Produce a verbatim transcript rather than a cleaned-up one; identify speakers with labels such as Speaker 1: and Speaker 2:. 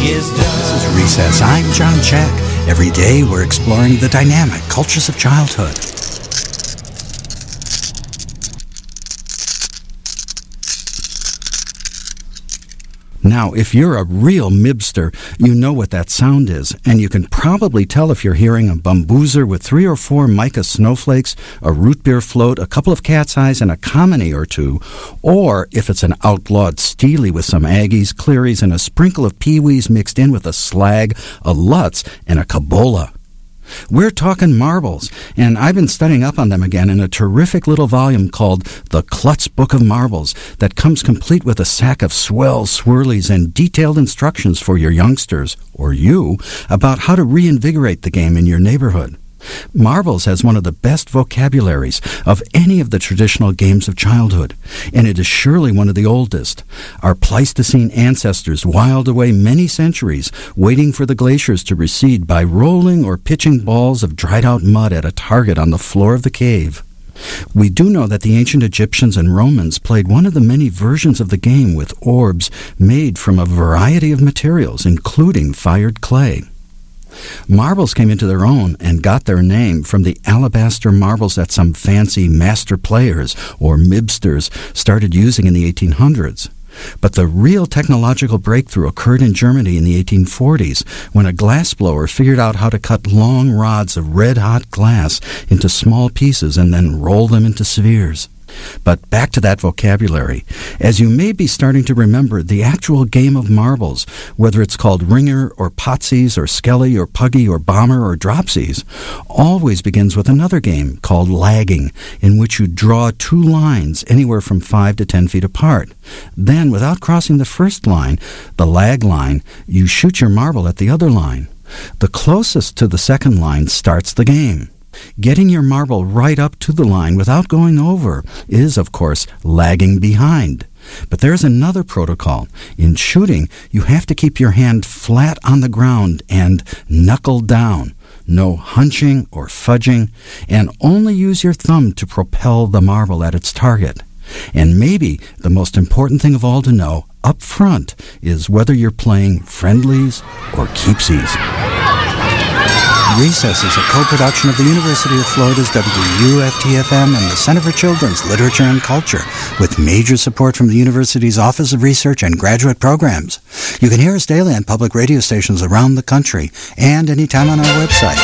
Speaker 1: is done.
Speaker 2: This is Recess. I'm John Check. Every day we're exploring the dynamic cultures of childhood. Now, if you're a real Mibster, you know what that sound is, and you can probably tell if you're hearing a bamboozer with three or four mica snowflakes, a root beer float, a couple of cat's eyes, and a comedy or two, or if it's an outlawed steely with some Aggies, Clearys, and a sprinkle of peewees mixed in with a slag, a Lutz, and a Cabola. We're talking marbles, and I've been studying up on them again in a terrific little volume called The Klutz Book of Marbles that comes complete with a sack of swell swirlies and detailed instructions for your youngsters, or you, about how to reinvigorate the game in your neighborhood. Marbles has one of the best vocabularies of any of the traditional games of childhood, and it is surely one of the oldest. Our Pleistocene ancestors whiled away many centuries waiting for the glaciers to recede by rolling or pitching balls of dried-out mud at a target on the floor of the cave. We do know that the ancient Egyptians and Romans played one of the many versions of the game with orbs made from a variety of materials, including fired clay. Marbles came into their own and got their name from the alabaster marbles that some fancy master players, or Mibsters, started using in the eighteen hundreds. But the real technological breakthrough occurred in Germany in the eighteen forties, when a glassblower figured out how to cut long rods of red-hot glass into small pieces and then roll them into spheres. But back to that vocabulary. As you may be starting to remember, the actual game of marbles, whether it's called ringer or potsies or skelly or puggy or bomber or dropsies, always begins with another game called lagging, in which you draw two lines anywhere from five to ten feet apart. Then, without crossing the first line, the lag line, you shoot your marble at the other line. The closest to the second line starts the game. Getting your marble right up to the line without going over is, of course, lagging behind. But there's another protocol. In shooting, you have to keep your hand flat on the ground and knuckle down. No hunching or fudging, and only use your thumb to propel the marble at its target. And maybe the most important thing of all to know up front is whether you're playing friendlies or keepsies. Recess is a co-production of the University of Florida's W U F T F M and the Center for Children's Literature and Culture, with major support from the university's Office of Research and Graduate Programs. You can hear us daily on public radio stations around the country and anytime on our website,